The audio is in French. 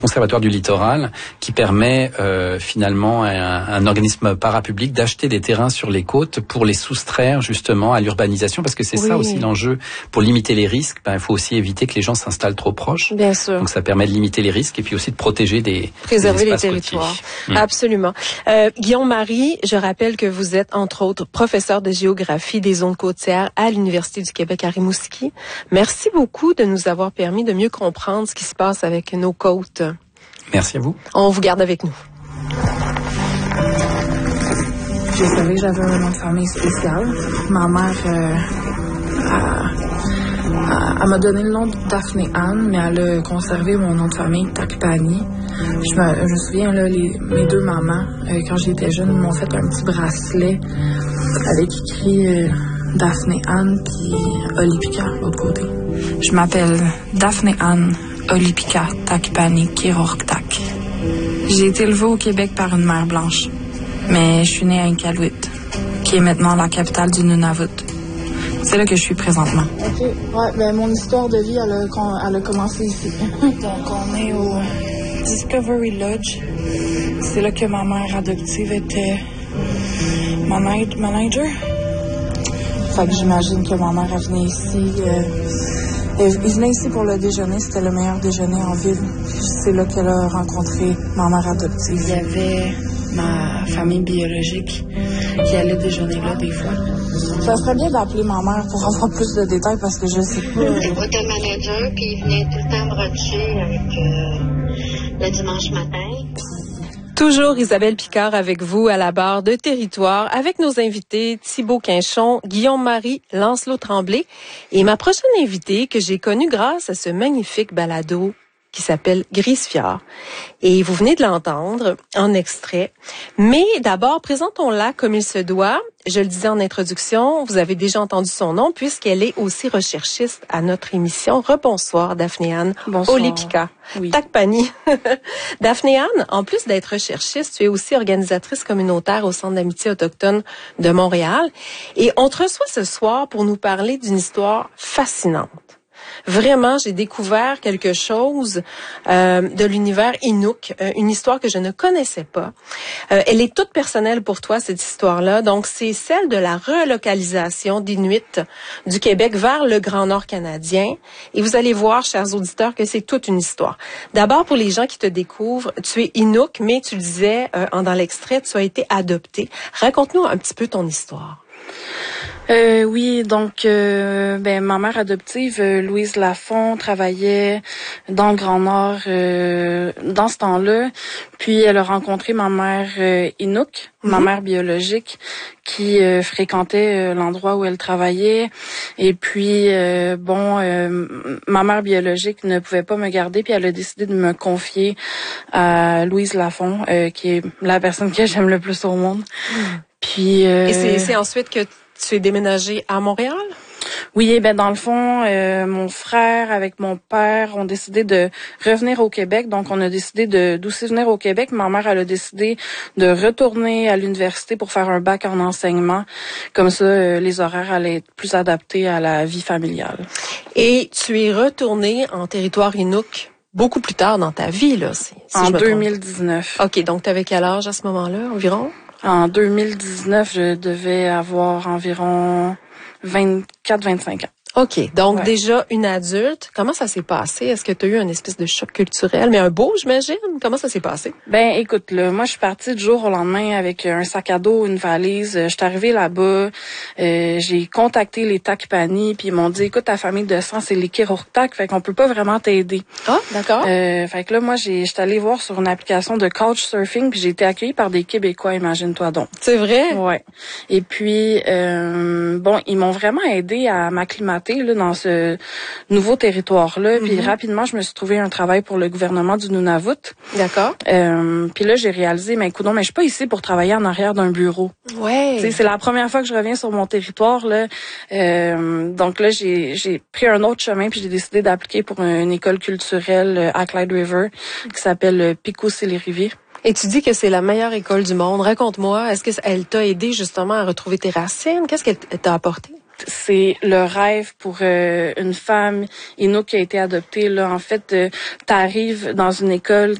Conservatoire du littoral qui permet finalement à un organisme parapublic d'acheter des terrains sur les côtes pour les soustraire justement à l'urbanisation, parce que c'est ça aussi l'enjeu. Pour limiter les risques, il faut aussi éviter que les gens s'installent trop proches. Bien sûr. Donc ça permet de limiter les risques et puis aussi de protéger préserver des les territoires. Absolument. Guillaume Marie, je rappelle que vous êtes entre autres professeur de géographie des zones côtières à l'Université du Québec à Rimouski. Merci beaucoup de nous avoir permis de mieux comprendre ce qui se passe avec nos côtes. Merci à vous. On vous garde avec nous. Je savais que j'avais un nom de famille spécial. Ma mère, elle m'a donné le nom de Daphné Anne, mais elle a conservé mon nom de famille, Takpani. Je me souviens, là, mes deux mamans, quand j'étais jeune, m'ont fait un petit bracelet avec écrit Daphné Anne puis Olipika, l'autre côté. Je m'appelle Daphné Anne Olipika Takpani Kirorktak. J'ai été élevée au Québec par une mère blanche, mais je suis née à Iqaluit, qui est maintenant la capitale du Nunavut. C'est là que je suis présentement. OK. Ouais, ben mon histoire de vie, elle a commencé ici. Donc, on est au Discovery Lodge. C'est là que ma mère adoptive était manager. Fait que j'imagine que ma mère, elle venait ici. Il venait ici pour le déjeuner. C'était le meilleur déjeuner en ville. C'est là qu'elle a rencontré ma mère adoptive. Il y avait ma famille biologique qui allait déjeuner là des fois. Ça serait bien d'appeler ma mère pour avoir plus de détails parce que je sais pas. Hôtel manager, puis il venait tout le temps bruncher avec le dimanche matin. Toujours Isabelle Picard avec vous à la barre de Territoire avec nos invités Thibaut Quinchon, Guillaume Marie, Lancelot Tremblay et ma prochaine invitée que j'ai connue grâce à ce magnifique balado qui s'appelle Grise Fjord. Et vous venez de l'entendre en extrait. Mais d'abord, présentons-la comme il se doit. Je le disais en introduction, vous avez déjà entendu son nom puisqu'elle est aussi recherchiste à notre émission. Rebonsoir, Daphné Anne Olipika. Oui. Takpani. Daphné Anne, en plus d'être recherchiste, tu es aussi organisatrice communautaire au Centre d'amitié autochtone de Montréal. Et on te reçoit ce soir pour nous parler d'une histoire fascinante. Vraiment, j'ai découvert quelque chose de l'univers Inuk, une histoire que je ne connaissais pas. Elle est toute personnelle pour toi, cette histoire-là. Donc, c'est celle de la relocalisation d'Inuits du Québec vers le Grand Nord canadien. Et vous allez voir, chers auditeurs, que c'est toute une histoire. D'abord, pour les gens qui te découvrent, tu es Inuk, mais tu le disais dans l'extrait, tu as été adopté. Raconte-nous un petit peu ton histoire. Oui, donc ma mère adoptive, Louise Lafont, travaillait dans le Grand Nord dans ce temps-là. Puis elle a rencontré ma mère Inuk, ma mère biologique, qui fréquentait l'endroit où elle travaillait. Et puis ma mère biologique ne pouvait pas me garder, puis elle a décidé de me confier à Louise Lafont, qui est la personne que j'aime le plus au monde. Puis et c'est ensuite que tu es déménagé à Montréal? Oui, dans le fond, mon frère avec mon père ont décidé de revenir au Québec. Donc, on a décidé d'aussi venir au Québec. Ma mère, elle a décidé de retourner à l'université pour faire un bac en enseignement. Comme ça, les horaires allaient être plus adaptés à la vie familiale. Et tu es retourné en territoire Inuk beaucoup plus tard dans ta vie, là. En 2019. OK, donc tu avais quel âge à ce moment-là, environ? En 2019, je devais avoir environ 24-25 ans. OK, donc déjà une adulte. Comment ça s'est passé? Est-ce que tu as eu une espèce de choc culturel, mais un beau, j'imagine? Comment ça s'est passé? Écoute, là, moi, je suis partie du jour au lendemain avec un sac à dos, une valise. Je suis arrivée là-bas. J'ai contacté les Takpani, puis ils m'ont dit, écoute, ta famille de sang, c'est les Kirorktak, fait qu'on peut pas vraiment t'aider. Ah, d'accord. Fait que là, moi, j'étais allée voir sur une application de couchsurfing, puis j'ai été accueillie par des Québécois, imagine-toi donc. C'est vrai? Ouais. Et puis, ils m'ont vraiment aidé à m'acclimater là, dans ce nouveau territoire-là. Puis rapidement, je me suis trouvé un travail pour le gouvernement du Nunavut. D'accord. Puis là, j'ai réalisé, mais je suis pas ici pour travailler en arrière d'un bureau. Ouais. T'sais, c'est la première fois que je reviens sur mon territoire là. Donc là, j'ai pris un autre chemin puis j'ai décidé d'appliquer pour une école culturelle à Clyde River qui s'appelle Pico-Sillery-Rivier. Et tu dis que c'est la meilleure école du monde. Raconte-moi, est-ce qu'elle t'a aidé justement à retrouver tes racines? Qu'est-ce qu'elle t'a apporté? c'est le rêve pour une femme Inuk qui a été adoptée. Là, en fait, t'arrives dans une école